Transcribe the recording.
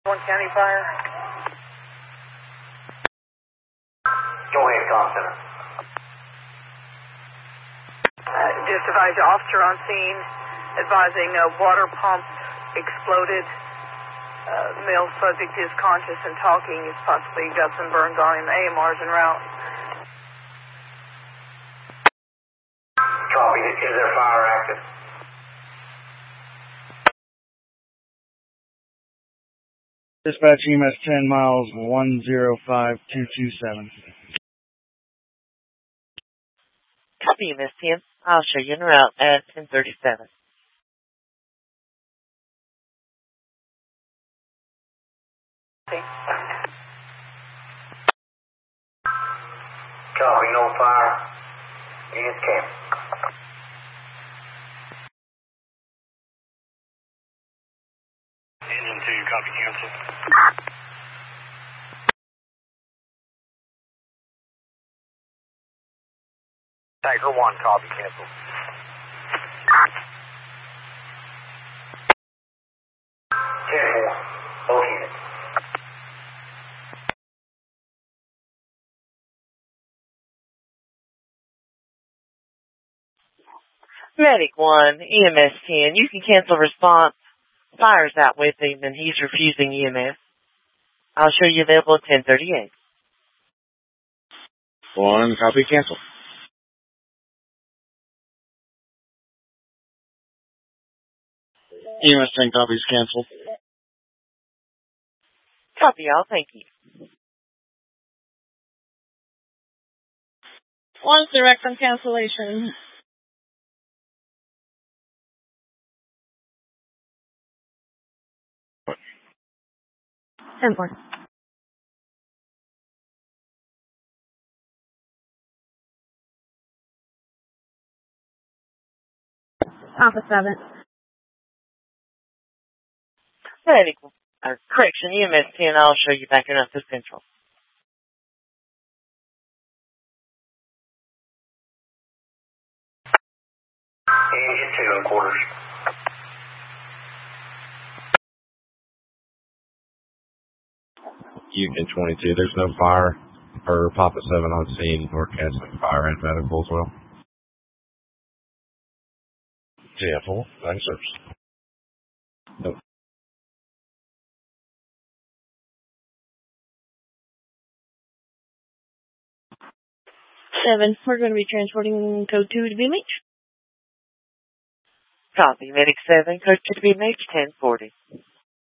One County Fire. Go ahead, Comm Center. Just advise you, officer on scene, advising water pump exploded. Male subject is conscious and talking. He's possibly got some burns on him. AMR's en route. Copy. Is there fire active? Dispatch EMS 10 miles 105227. Copy, EMS 10. I'll show you en route at 1037. Copy. No fire. Units camp. Engine 2, copy, cancel. Tiger 1, copy, cancel. Both units. Medic 1, EMS 10. You can cancel response. Fire's out with him and he's refusing EMS. I'll show you available at 1038. 1, copy, cancel. EMS 10 copies canceled. Copy, all. Thank you. 1's direct from cancellation. What? 10-4. Alpha 7. Medic, correction, EMS 10. I'll show you back in up to Central. Engine 2 in quarters. Unit 22, there's no fire or Papa 7 on scene or canceling fire and medical as well. JF4, 9 service. Nope. 7. We're going to be transporting code 2 to BMH. Copy, Medic 7, code 2 to BMH 1040.